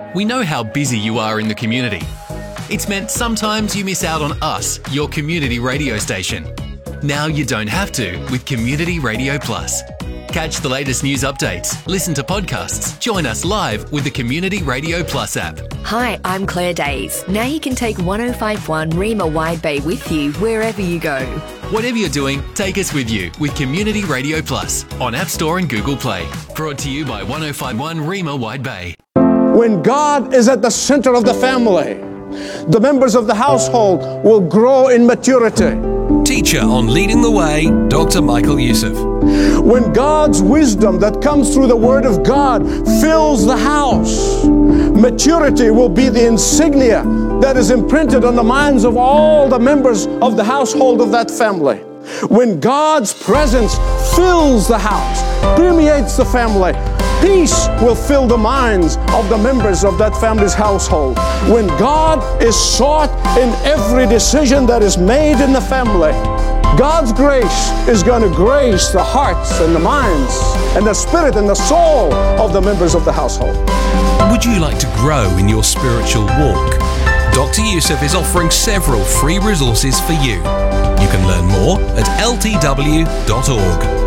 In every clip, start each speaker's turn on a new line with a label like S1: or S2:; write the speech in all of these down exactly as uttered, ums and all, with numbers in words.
S1: We know how busy you are in the community. It's meant sometimes you miss out on us, your community radio station. Now you don't have to with Community Radio Plus. Catch the latest news updates, listen to podcasts, join us live with the Community Radio Plus app.
S2: Hi, I'm Claire Days. Now you can take one oh five point one Rima Wide Bay with you wherever you go.
S1: Whatever you're doing, take us with you with Community Radio Plus on App Store and Google Play. Brought to you by one oh five point one Rima Wide Bay.
S3: When God is at the center of the family, the members of the household will grow in maturity.
S4: Teacher on Leading the Way, Doctor Michael Youssef.
S3: When God's wisdom that comes through the Word of God fills the house, maturity will be the insignia that is imprinted on the minds of all the members of the household of that family. When God's presence fills the house, permeates the family, peace will fill the minds of the members of that family's household. When God is sought in every decision that is made in the family, God's grace is going to grace the hearts and the minds and the spirit and the soul of the members of the household.
S4: Would you like to grow in your spiritual walk? Doctor Youssef is offering several free resources for you. You can learn more at L T W dot org.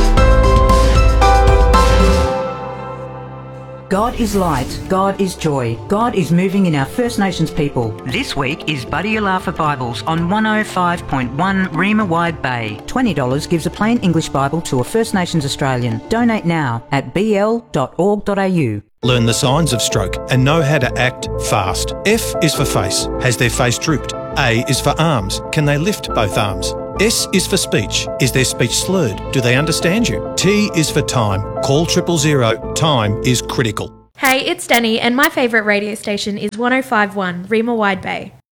S5: God is light, God is joy, God is moving in our First Nations people. This week is Buddy Alafa Bibles on one oh five point one Rima Wide Bay. twenty dollars gives a plain English Bible to a First Nations Australian. Donate now at b l dot org dot a u.
S6: Learn the signs of stroke and know how to act fast. F is for face. Has their face drooped? A is for arms. Can they lift both arms? S is for speech. Is their speech slurred? Do they understand you? T is for time. Call triple zero. Time is critical.
S7: Hey, it's Danny, and my favourite radio station is one oh five point one Rima Wide Bay.